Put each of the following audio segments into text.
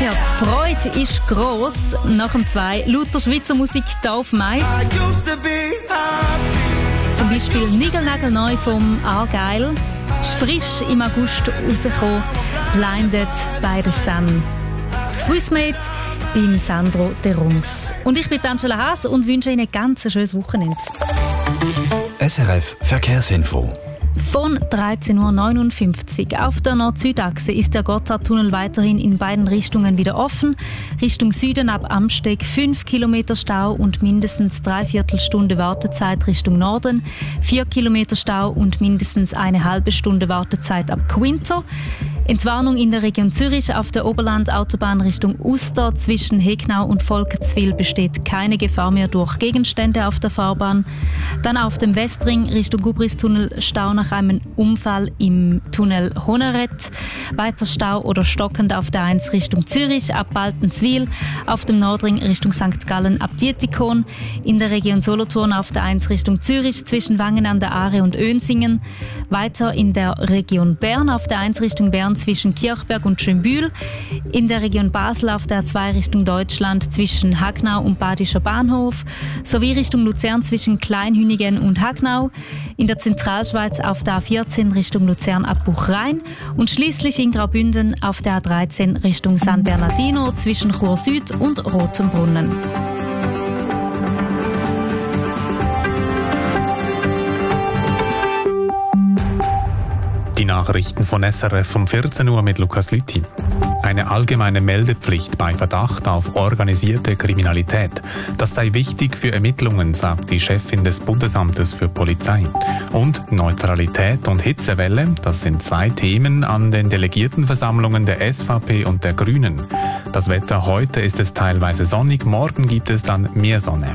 Ja, die Freude ist gross. Nach dem 2 lauter Schweizer Musik hier auf Mais. Zum Beispiel Nigelnagelneu vom Argyle. Ist frisch im August rausgekommen. Blinded by the Sun. Swissmade beim Sandro De Rungs. Und ich bin Angela Haas und wünsche Ihnen ein ganz schönes Wochenende. SRF Verkehrsinfo. Von 13.59 Uhr. Auf der Nord-Süd-Achse ist der Gotthardtunnel weiterhin in beiden Richtungen wieder offen. Richtung Süden ab Amsteg 5 Kilometer Stau und mindestens 3/4 Stunde Wartezeit Richtung Norden. 4 Kilometer Stau und mindestens eine halbe Stunde Wartezeit ab Quinto. Entwarnung in der Region Zürich auf der Oberland-Autobahn Richtung Uster. Zwischen Hegnau und Volkenswil besteht keine Gefahr mehr durch Gegenstände auf der Fahrbahn. Dann auf dem Westring Richtung Gubristunnel Stau nach einem Unfall im Tunnel Honeret. Weiter Stau oder stockend auf der 1 Richtung Zürich ab Baltenswil. Auf dem Nordring Richtung St. Gallen ab Dietikon. In der Region Solothurn auf der 1 Richtung Zürich zwischen Wangen an der Aare und Önsingen. Weiter in der Region Bern auf der 1 Richtung Bern zwischen Kirchberg und Schönbühl. In der Region Basel auf der 2 Richtung Deutschland zwischen Hagnau und Badischer Bahnhof. Sowie Richtung Luzern zwischen Kleinhünigen und Hagnau. In der Zentralschweiz auf der A14 Richtung Luzern ab Buchrhein. Und schließlich in Graubünden auf der A13 Richtung San Bernardino zwischen Chur Süd und Rotenbrunnen. Die Nachrichten von SRF um 14 Uhr mit Lukas Lüthi. Eine allgemeine Meldepflicht bei Verdacht auf organisierte Kriminalität. Das sei wichtig für Ermittlungen, sagt die Chefin des Bundesamtes für Polizei. Und Neutralität und Hitzewelle, das sind 2 Themen an den Delegiertenversammlungen der SVP und der Grünen. Das Wetter heute ist es teilweise sonnig, morgen gibt es dann mehr Sonne.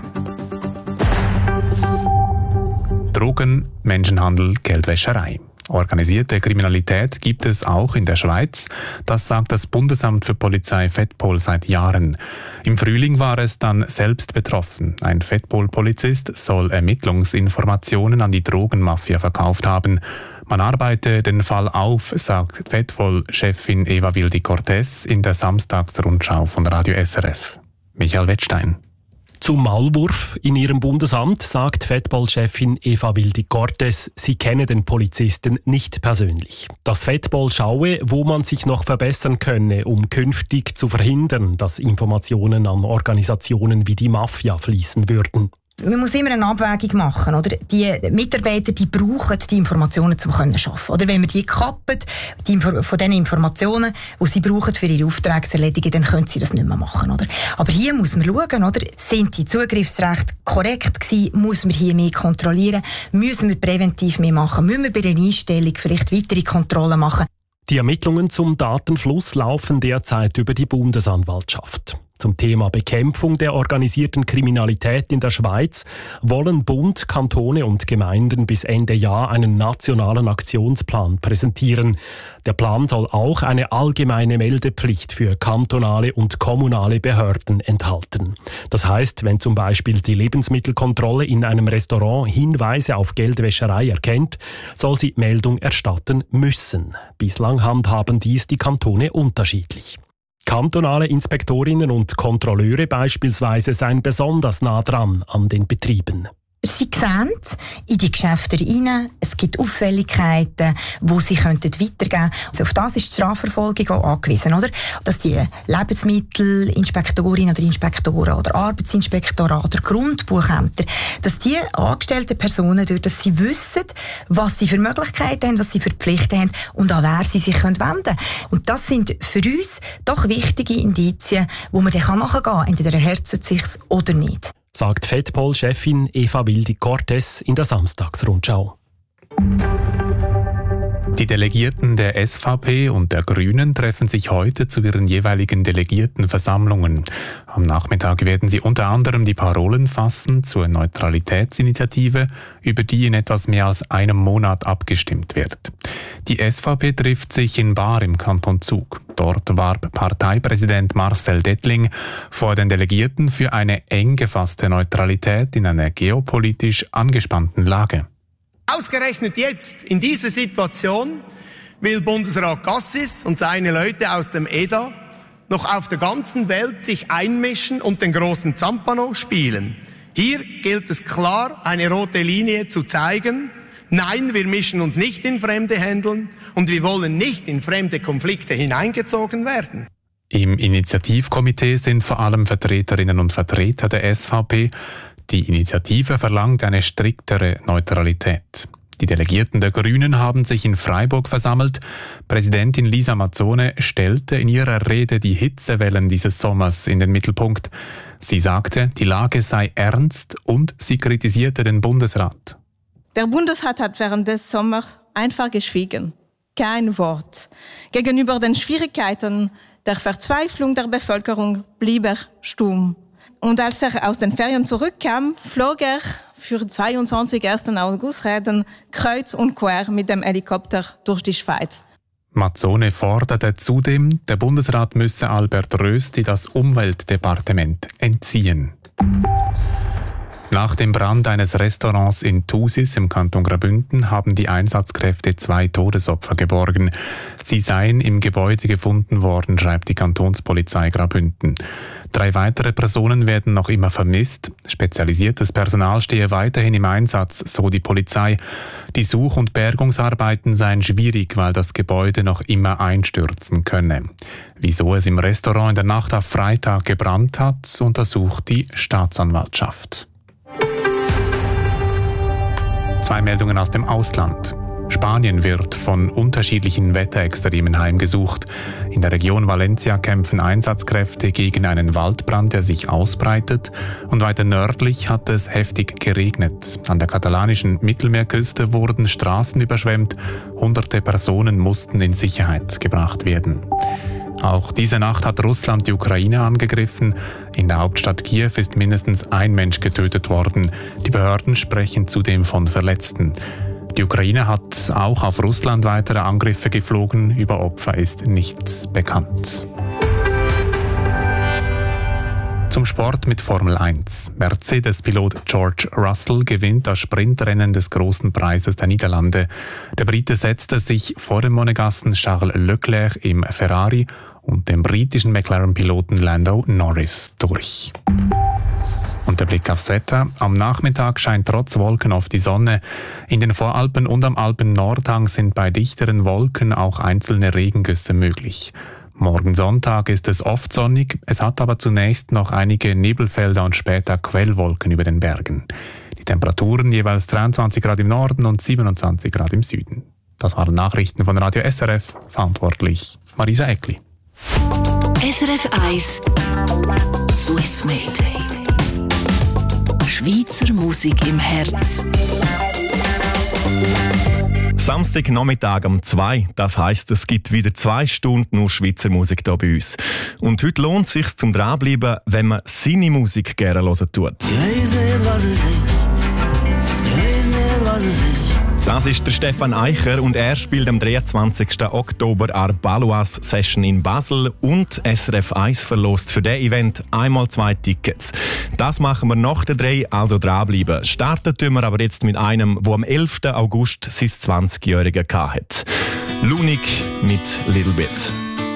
Drogen, Menschenhandel, Geldwäscherei. Organisierte Kriminalität gibt es auch in der Schweiz. Das sagt das Bundesamt für Polizei Fettpol seit Jahren. Im Frühling war es dann selbst betroffen. Ein Fettpol-Polizist soll Ermittlungsinformationen an die Drogenmafia verkauft haben. Man arbeite den Fall auf, sagt Fettpol-Chefin Eva Wildi-Cortez in der Samstagsrundschau von Radio SRF. Michael Wettstein. Zum Maulwurf in ihrem Bundesamt sagt Fettpol-Chefin Eva Wildi-Cortez, sie kenne den Polizisten nicht persönlich. Das Fettpol schaue, wo man sich noch verbessern könne, um künftig zu verhindern, dass Informationen an Organisationen wie die Mafia fließen würden. Man muss immer eine Abwägung machen, oder? Die Mitarbeiter, die brauchen die Informationen, um zu arbeiten. Oder wenn wir die kappen, von den Informationen, die sie brauchen für ihre Aufträge zu erledigen, dann können sie das nicht mehr machen, oder? Aber hier muss man schauen, oder? Sind die Zugriffsrechte korrekt gewesen? Muss man hier mehr kontrollieren? Müssen wir präventiv mehr machen? Müssen wir bei der Einstellung vielleicht weitere Kontrollen machen? Die Ermittlungen zum Datenfluss laufen derzeit über die Bundesanwaltschaft. Zum Thema Bekämpfung der organisierten Kriminalität in der Schweiz wollen Bund, Kantone und Gemeinden bis Ende Jahr einen nationalen Aktionsplan präsentieren. Der Plan soll auch eine allgemeine Meldepflicht für kantonale und kommunale Behörden enthalten. Das heißt, wenn zum Beispiel die Lebensmittelkontrolle in einem Restaurant Hinweise auf Geldwäscherei erkennt, soll sie Meldung erstatten müssen. Bislang handhaben dies die Kantone unterschiedlich. Kantonale Inspektorinnen und Kontrolleure beispielsweise seien besonders nah dran an den Betrieben. Sie sehen in die Geschäfte rein, es gibt Auffälligkeiten, die sie weitergeben könnten. Also auf das ist die Strafverfolgung auch angewiesen, oder? Dass die Lebensmittelinspektorinnen oder Inspektoren oder Arbeitsinspektoren oder Grundbuchämter, dass die angestellten Personen, dass sie wissen, was sie für Möglichkeiten haben, was sie für Pflichten haben und an wer sie sich wenden können. Und das sind für uns doch wichtige Indizien, wo man dann nachgehen kann. Entweder erhärtet es sich oder nicht. Sagt Fettpol-Chefin Eva Wildi-Cortez in der Samstagsrundschau. Die Delegierten der SVP und der Grünen treffen sich heute zu ihren jeweiligen Delegiertenversammlungen. Am Nachmittag werden sie unter anderem die Parolen fassen zur Neutralitätsinitiative, über die in etwas mehr als einem Monat abgestimmt wird. Die SVP trifft sich in Baar im Kanton Zug. Dort warb Parteipräsident Marcel Dettling vor den Delegierten für eine eng gefasste Neutralität in einer geopolitisch angespannten Lage. Ausgerechnet jetzt, in dieser Situation, will Bundesrat Cassis und seine Leute aus dem EDA noch auf der ganzen Welt sich einmischen und den großen Zampano spielen. Hier gilt es klar, eine rote Linie zu zeigen. Nein, wir mischen uns nicht in fremde Händeln und wir wollen nicht in fremde Konflikte hineingezogen werden. Im Initiativkomitee sind vor allem Vertreterinnen und Vertreter der SVP. Die Initiative verlangt eine striktere Neutralität. Die Delegierten der Grünen haben sich in Freiburg versammelt. Präsidentin Lisa Mazzone stellte in ihrer Rede die Hitzewellen dieses Sommers in den Mittelpunkt. Sie sagte, die Lage sei ernst und sie kritisierte den Bundesrat. Der Bundesrat hat während des Sommers einfach geschwiegen. Kein Wort. Gegenüber den Schwierigkeiten der Verzweiflung der Bevölkerung blieb er stumm. Und als er aus den Ferien zurückkam, flog er für 22. 1. August Reden kreuz und quer mit dem Helikopter durch die Schweiz. Mazzone forderte zudem, der Bundesrat müsse Albert Rösti das Umweltdepartement entziehen. Nach dem Brand eines Restaurants in Thusis im Kanton Graubünden haben die Einsatzkräfte 2 Todesopfer geborgen. Sie seien im Gebäude gefunden worden, schreibt die Kantonspolizei Graubünden. 3 weitere Personen werden noch immer vermisst. Spezialisiertes Personal stehe weiterhin im Einsatz, so die Polizei. Die Such- und Bergungsarbeiten seien schwierig, weil das Gebäude noch immer einstürzen könne. Wieso es im Restaurant in der Nacht auf Freitag gebrannt hat, untersucht die Staatsanwaltschaft. 2 Meldungen aus dem Ausland. Spanien wird von unterschiedlichen Wetterextremen heimgesucht. In der Region Valencia kämpfen Einsatzkräfte gegen einen Waldbrand, der sich ausbreitet. Und weiter nördlich hat es heftig geregnet. An der katalanischen Mittelmeerküste wurden Straßen überschwemmt. Hunderte Personen mussten in Sicherheit gebracht werden. Auch diese Nacht hat Russland die Ukraine angegriffen. In der Hauptstadt Kiew ist mindestens ein Mensch getötet worden. Die Behörden sprechen zudem von Verletzten. Die Ukraine hat auch auf Russland weitere Angriffe geflogen. Über Opfer ist nichts bekannt. Zum Sport mit Formel 1. Mercedes-Pilot George Russell gewinnt das Sprintrennen des Großen Preises der Niederlande. Der Brite setzte sich vor dem Monegassen Charles Leclerc im Ferrari und dem britischen McLaren-Piloten Lando Norris durch. Und der Blick aufs Wetter. Am Nachmittag scheint trotz Wolken oft die Sonne. In den Voralpen und am Alpen-Nordhang sind bei dichteren Wolken auch einzelne Regengüsse möglich. Morgen Sonntag ist es oft sonnig, es hat aber zunächst noch einige Nebelfelder und später Quellwolken über den Bergen. Die Temperaturen jeweils 23 Grad im Norden und 27 Grad im Süden. Das waren Nachrichten von Radio SRF, verantwortlich Marisa Eckli. SRF 1 Swissmade. Schweizer Musik im Herz. Samstagnachmittag um 2. Das heisst, es gibt wieder 2 Stunden nur Schweizer Musik hier bei uns. Und heute lohnt es sich zum Dranbleiben, wenn man seine Musik gerne hören tut. Ich weiss nicht, was es ist. Ich weiss nicht, was es ist. Das ist der Stefan Eicher und er spielt am 23. Oktober an der Baloise Session in Basel und SRF 1 verlost für dieses Event einmal 2 Tickets. Das machen wir nach der 3, also dranbleiben. Starten tun wir aber jetzt mit einem, der am 11. August sein 20-Jähriges hatte. Lunik mit Little Bit.